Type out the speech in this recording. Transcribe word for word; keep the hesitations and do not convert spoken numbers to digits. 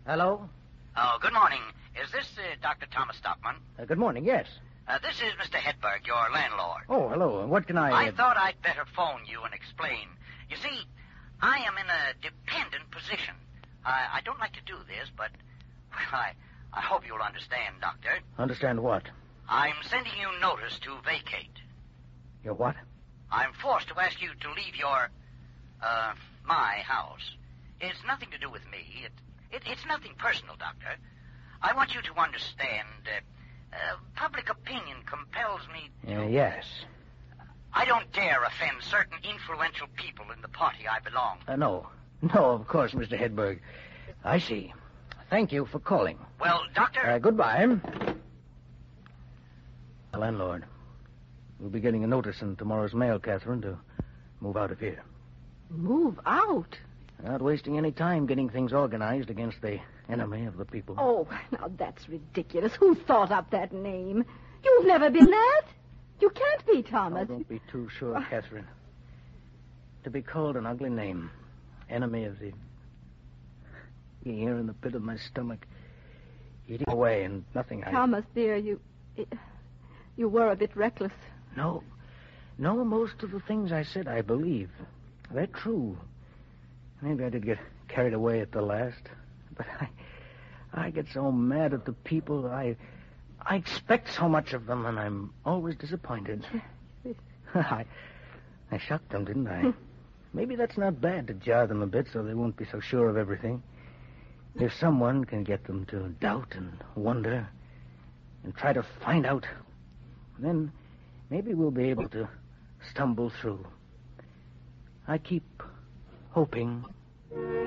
Hello? Oh, good morning. Is this uh, Doctor Thomas Stockman? Uh, good morning, yes. Uh, this is Mister Hedberg, your landlord. Oh, hello. What can I... I uh, thought I'd better phone you and explain. You see, I am in a dependent position. I, I don't like to do this, but well, I, I hope you'll understand, Doctor. Understand what? I'm sending you notice to vacate. Your what? I'm forced to ask you to leave your, uh, my house. It's nothing to do with me. It, it, it's nothing personal, Doctor. I want you to understand, uh, uh, public opinion compels me to... Uh, yes. I don't dare offend certain influential people in the party I belong to. Uh, no. No, of course, Mister Hedberg. I see. Thank you for calling. Well, Doctor... Uh, goodbye. Landlord, we'll be getting a notice in tomorrow's mail, Catherine, to move out of here. Move out? Not wasting any time getting things organized against the enemy of the people. Oh, now that's ridiculous. Who thought up that name? You've never been that. You can't be, Thomas. Oh, don't be too sure, Catherine. To be called an ugly name, enemy of the... Here in the pit of my stomach, eating away and nothing I... Thomas, dear, you... You were a bit reckless. No. No, most of the things I said I believe. They're true. Maybe I did get carried away at the last. But I... I get so mad at the people. I... I expect so much of them, and I'm always disappointed. I... I shocked them, didn't I? Maybe that's not bad to jar them a bit so they won't be so sure of everything. If someone can get them to doubt and wonder and try to find out, then maybe we'll be able to stumble through. I keep hoping